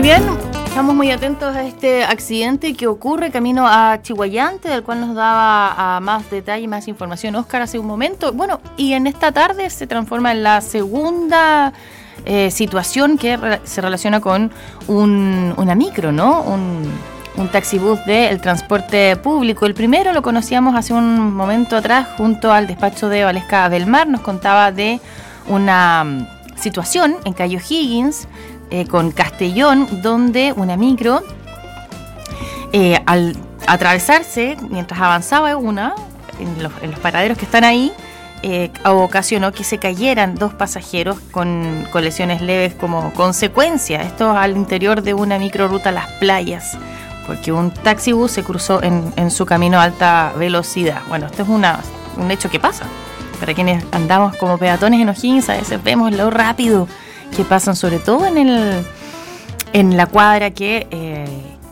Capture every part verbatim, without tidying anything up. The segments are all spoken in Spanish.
bien, estamos muy atentos a este accidente que ocurre camino a Chillhuayante, del cual nos daba a más detalle, más información Óscar hace un momento. Bueno, y en esta tarde se transforma en la segunda eh, situación que re- se relaciona con un, una micro, ¿no? Un, un taxibús del transporte público. El primero lo conocíamos hace un momento atrás junto al despacho de Valesca del Mar. Nos contaba de una um, situación en calle O'Higgins, Eh, con Castellón, donde una micro, eh, al atravesarse, mientras avanzaba una, en los, en los paraderos que están ahí, eh, ocasionó que se cayeran dos pasajeros con, con lesiones leves como consecuencia. Esto al interior de una microruta a Las Playas, porque un taxibús se cruzó en, en su camino a alta velocidad. Bueno, esto es una, un hecho que pasa. Para quienes andamos como peatones en O'Higgins, a veces vemos lo rápido que pasan, sobre todo en el en la cuadra que eh,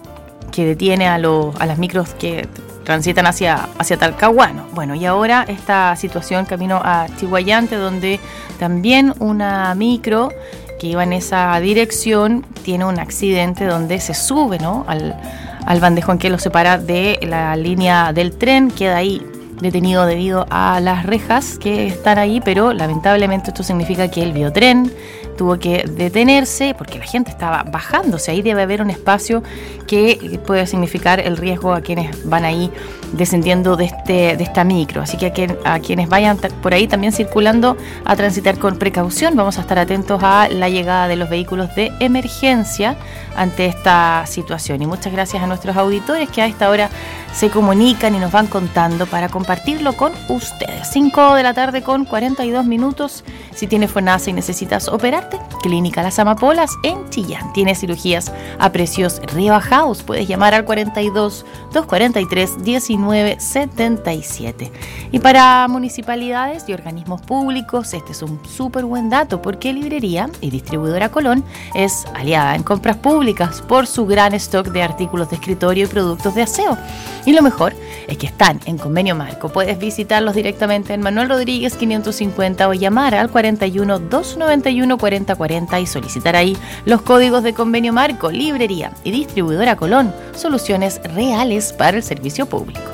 que detiene a los a las micros que transitan hacia hacia Talcahuano. Bueno, y ahora esta situación camino a Chillhuayante, donde también una micro que iba en esa dirección tiene un accidente donde se sube, ¿no?, al, al bandejón que lo separa de la línea del tren. Queda ahí detenido debido a las rejas que están ahí, pero lamentablemente esto significa que el biotren tuvo que detenerse porque la gente estaba bajándose. Ahí debe haber un espacio que puede significar el riesgo a quienes van ahí descendiendo de este de esta micro. Así que a, que, a quienes vayan por ahí también circulando, a transitar con precaución. Vamos a estar atentos a la llegada de los vehículos de emergencia ante esta situación. Y muchas gracias a nuestros auditores que a esta hora se comunican y nos van contando para compartirlo con ustedes. cinco de la tarde con cuarenta y dos minutos. Si tienes FONASA y necesitas operarte, Clínica Las Amapolas en Chillán tiene cirugías a precios rebajados. Puedes llamar al cuarenta y dos, doscientos cuarenta y tres, diecinueve setenta y siete. Y para municipalidades y organismos públicos, este es un súper buen dato, porque Librería y Distribuidora Colón es aliada en compras públicas por su gran stock de artículos de escritorio y productos de aseo. Y lo mejor es que están en convenio marco. Puedes visitarlos directamente en Manuel Rodríguez quinientos cincuenta o llamar al cuarenta y uno, doscientos noventa y uno, cuarenta cuarenta y solicitar ahí los códigos de convenio marco. Librería y Distribuidora Colón, soluciones reales para el servicio público.